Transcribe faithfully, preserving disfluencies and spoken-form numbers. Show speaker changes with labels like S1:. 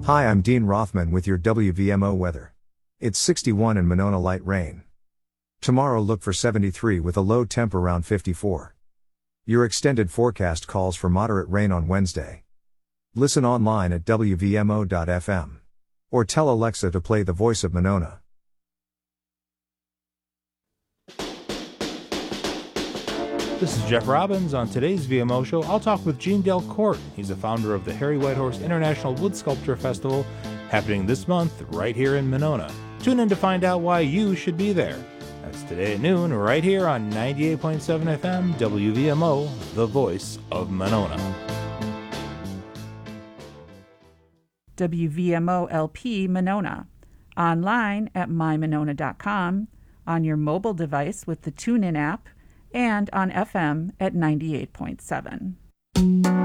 S1: Hi, I'm Dean Rothman with your W V M O weather. It's sixty-one in Monona, light rain. Tomorrow look for seventy-three with a low temp around fifty-four. Your extended forecast calls for moderate rain on Wednesday. Listen online at W V M O dot F M. Or tell Alexa to play The Voice of Monona.
S2: This is Jeff Robbins. On today's V M O show, I'll talk with Gene Delcourt. He's the founder of the Harry Whitehorse International Wood Sculpture Festival, happening this month right here in Monona. Tune in to find out why you should be there. That's today at noon, right here on ninety-eight point seven F M, W V M O, the voice of Monona.
S3: W V M O L P Monona. Online at my monona dot com, on your mobile device with the TuneIn app, and on F M at ninety-eight point seven.